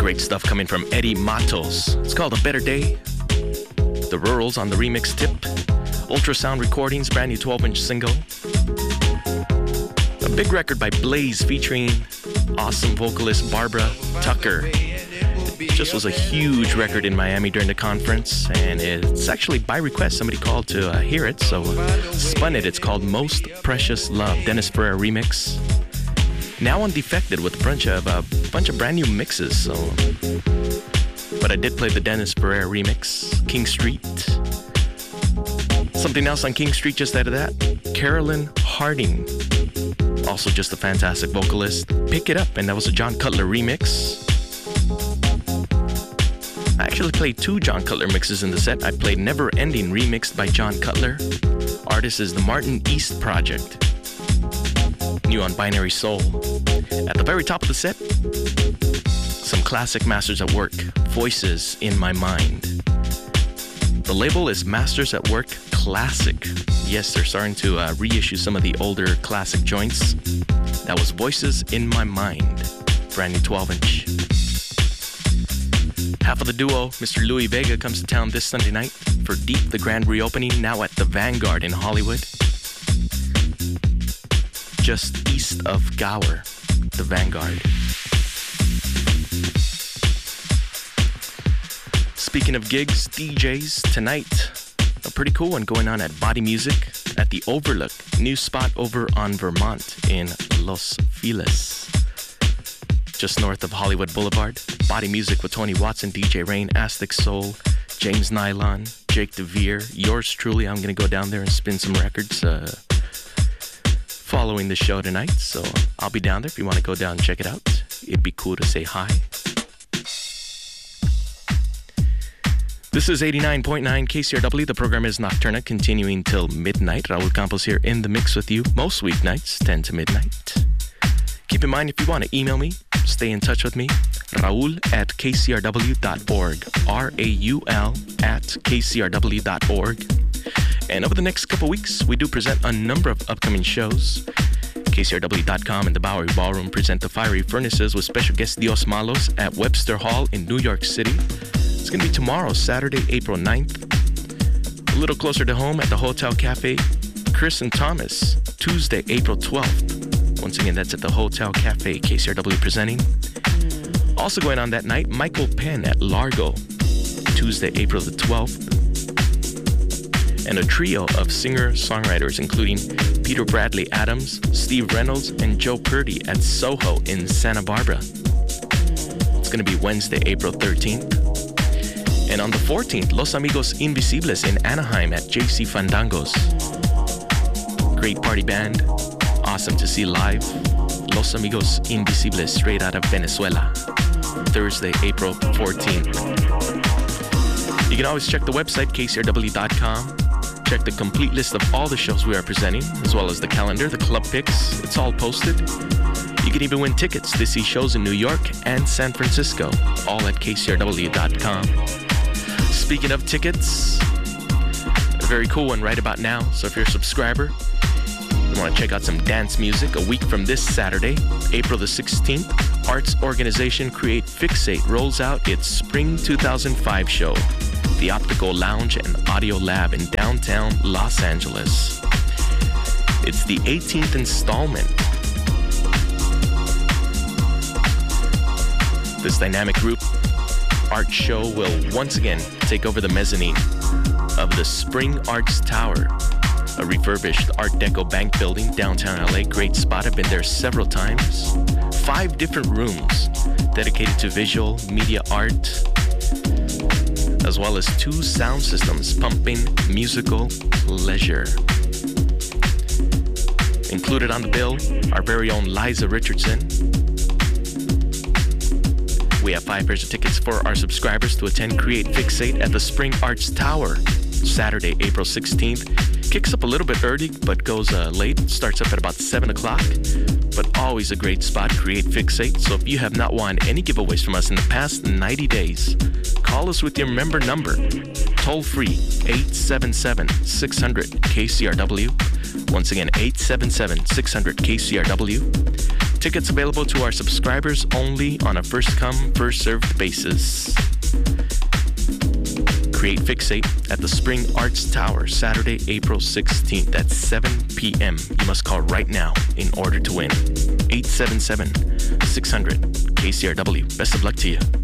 Great stuff coming from Eddie Matos. It's called A Better Day. The Rurals on the remix tip. Ultrasound Recordings, brand new 12-inch single. A big record by Blaze featuring awesome vocalist Barbara Tucker. It just was a huge record in Miami during the conference, and it's actually by request. Somebody called to hear it, so spun it. It's called Most Precious Love, Dennis Ferrer remix. Now on Defected with a bunch of brand new mixes. So, but I did play the Dennis Ferrer remix, King Street. Something else on King Street just out of that, Carolyn Harding, also just a fantastic vocalist. Pick It Up, and that was a John Cutler remix. I actually played two John Cutler mixes in the set. I played Never Ending remixed by John Cutler. Artist is the Martin East Project. New on Binary Soul. At the very top of the set, some classic Masters at Work, Voices in My Mind. The label is Masters at Work Classic. Yes, they're starting to reissue some of the older classic joints. That was Voices in My Mind, brand new 12-inch. Half of the duo, Mr. Louis Vega, comes to town this Sunday night for Deep, the grand reopening, now at the Vanguard in Hollywood. Just east of Gower, the Vanguard. Speaking of gigs, DJs, tonight, a pretty cool one going on at Body Music at the Overlook, new spot over on Vermont in Los Feliz. Just north of Hollywood Boulevard. Body Music with Tony Watson, DJ Rain, Aztec Soul, James Nylon, Jake DeVere, yours truly. I'm going to go down there and spin some records following the show tonight. So I'll be down there if you want to go down and check it out. It'd be cool to say hi. This is 89.9 KCRW. The program is Nocturna, continuing till midnight. Raul Campos here in the mix with you most weeknights, 10 to midnight. Keep in mind, if you want to email me, stay in touch with me, Raul at kcrw.org, RAUL at kcrw.org. And over the next couple weeks, we do present a number of upcoming shows. KCRW.com and the Bowery Ballroom present the Fiery Furnaces with special guest Dios Malos at Webster Hall in New York City. It's going to be tomorrow, Saturday, April 9th. A little closer to home at the Hotel Cafe, Chris and Thomas, Tuesday, April 12th. Once again, that's at the Hotel Cafe, KCRW presenting. Also going on that night, Michael Penn at Largo, Tuesday, April the 12th. And a trio of singer-songwriters, including Peter Bradley Adams, Steve Reynolds, and Joe Purdy at Soho in Santa Barbara. It's going to be Wednesday, April 13th. And on the 14th, Los Amigos Invisibles in Anaheim at JC Fandangos. Great party band. Awesome to see live. Los Amigos Invisibles, straight out of Venezuela. Thursday, April 14th. You can always check the website, kcrw.com. Check the complete list of all the shows we are presenting, as well as the calendar, the club picks. It's all posted. You can even win tickets to see shows in New York and San Francisco, all at kcrw.com. Speaking of tickets, a very cool one right about now. So if you're a subscriber, you want to check out some dance music, a week from this Saturday, April the 16th, arts organization Create Fixate rolls out its Spring 2005 show, the Optical Lounge and Audio Lab in downtown Los Angeles. It's the 18th installment. This dynamic group art show will once again take over the mezzanine of the Spring Arts Tower, a refurbished Art Deco bank building downtown LA. Great spot. I've been there several times. 5 different rooms dedicated to visual media art, as well as 2 sound systems pumping musical pleasure. Included on the bill, our very own Liza Richardson. We have 5 pairs of tickets for our subscribers to attend Create Fixate at the Spring Arts Tower, Saturday, April 16th. Kicks up a little bit early, but goes late. Starts up at about 7 o'clock. But always a great spot, Create Fixate. So if you have not won any giveaways from us in the past 90 days, call us with your member number. Toll free, 877-600-KCRW. Once again, 877-600-KCRW. Tickets available to our subscribers only on a first-come, first-served basis. Create Fixate at the Spring Arts Tower, Saturday, April 16th at 7 p.m. You must call right now in order to win. 877-600-KCRW. Best of luck to you.